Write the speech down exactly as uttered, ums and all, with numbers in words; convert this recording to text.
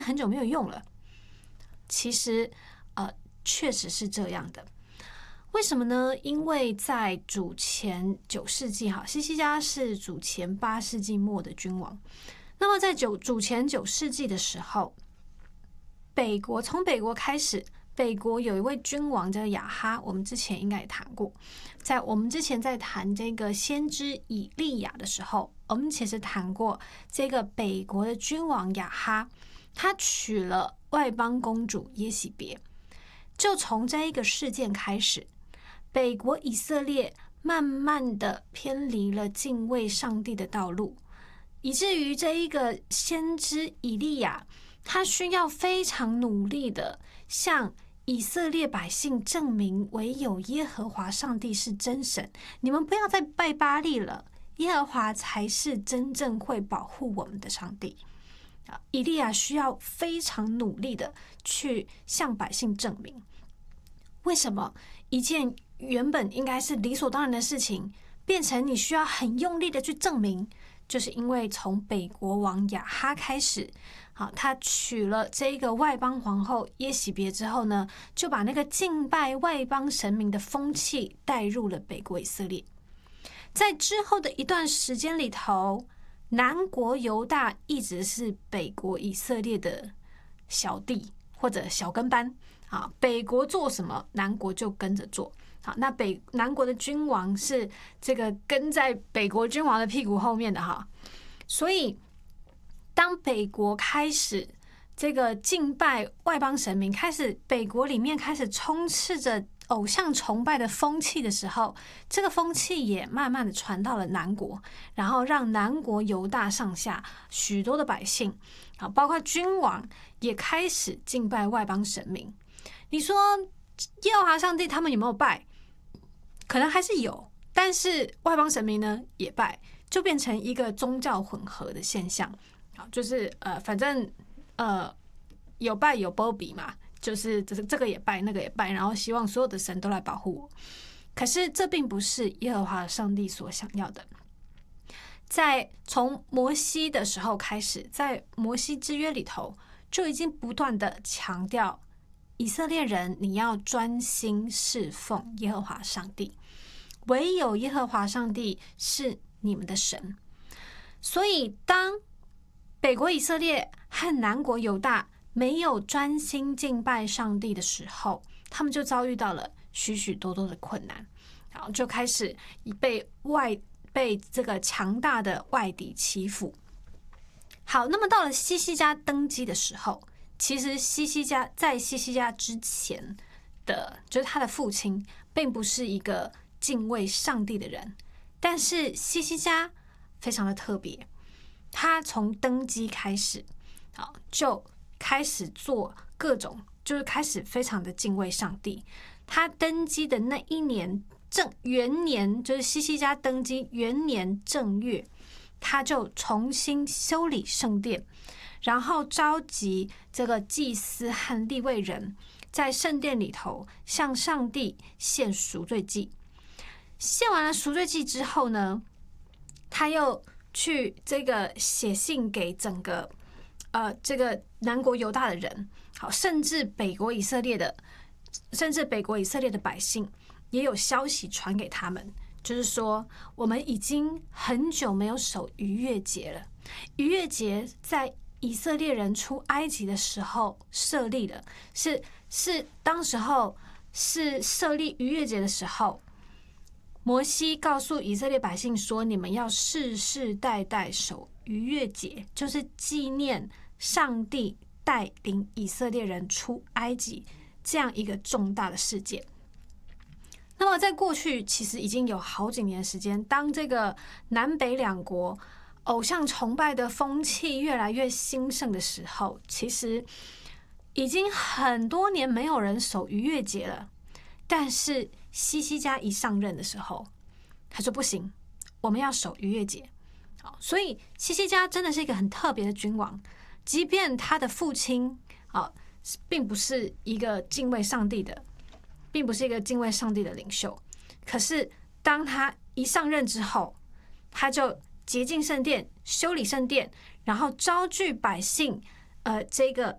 很久没有用了。其实，呃，确实是这样的。为什么呢？因为在主前九世纪，哈，西西家是主前八世纪末的君王。那么在九主前九世纪的时候，北国从北国开始，北国有一位君王叫亚哈，我们之前应该也谈过。在我们之前在谈这个先知以利亚的时候，我们其实谈过这个北国的君王亚哈，他娶了外邦公主耶洗别。就从这一个事件开始，北国以色列慢慢的偏离了敬畏上帝的道路，以至于这一个先知以利亚，他需要非常努力的向以色列百姓证明，唯有耶和华上帝是真神，你们不要再拜巴力了，耶和华才是真正会保护我们的上帝。以利亚需要非常努力的去向百姓证明。为什么一件原本应该是理所当然的事情，变成你需要很用力的去证明？就是因为从北国王亚哈开始，好，他娶了这个外邦皇后耶洗别之后呢，就把那个敬拜外邦神明的风气带入了北国以色列。在之后的一段时间里头，南国犹大一直是北国以色列的小弟或者小跟班。啊，北国做什么，南国就跟着做。好，那北南国的君王是这个跟在北国君王的屁股后面的哈。所以，当北国开始这个敬拜外邦神明，开始北国里面开始充斥着偶像崇拜的风气的时候，这个风气也慢慢的传到了南国，然后让南国犹大上下许多的百姓，啊，包括君王也开始敬拜外邦神明。你说耶和华上帝他们有没有拜？可能还是有，但是外邦神明呢也拜，就变成一个宗教混合的现象。就是呃，反正呃有拜有波比嘛，就是这这个也拜那个也拜，然后希望所有的神都来保护我。可是这并不是耶和华上帝所想要的。在从摩西的时候开始，在摩西之约里头就已经不断的强调，以色列人，你要专心侍奉耶和华上帝，唯有耶和华上帝是你们的神。所以当北国以色列和南国犹大没有专心敬拜上帝的时候，他们就遭遇到了许许多多的困难，然后就开始被外被这个强大的外敌欺负。好，那么到了西西家登基的时候，其实西西家在西西家之前的，就是他的父亲，并不是一个敬畏上帝的人。但是西西家非常的特别，他从登基开始，好就开始做各种，就是开始非常的敬畏上帝。他登基的那一年正元年，就是西西家登基元年正月，他就重新修理圣殿。然后召集这个祭司和利未人，在圣殿里头向上帝献赎罪祭。献完了赎罪祭之后呢，他又去这个写信给整个呃这个南国犹大的人，好，甚至北国以色列的，甚至北国以色列的百姓也有消息传给他们，就是说我们已经很久没有守逾越节了。逾越节在以色列人出埃及的时候设立的，是是当时候是设立逾越节的时候，摩西告诉以色列百姓说，你们要世世代代守逾越节，就是纪念上帝带领以色列人出埃及这样一个重大的事件。那么在过去其实已经有好几年的时间，当这个南北两国偶像崇拜的风气越来越兴盛的时候，其实已经很多年没有人守逾越节了。但是西西家一上任的时候，他说不行，我们要守逾越节。所以西西家真的是一个很特别的君王，即便他的父亲并不是一个敬畏上帝的，并不是一个敬畏上帝的领袖，可是当他一上任之后，他就洁净圣殿，修理圣殿，然后招聚百姓，呃，这个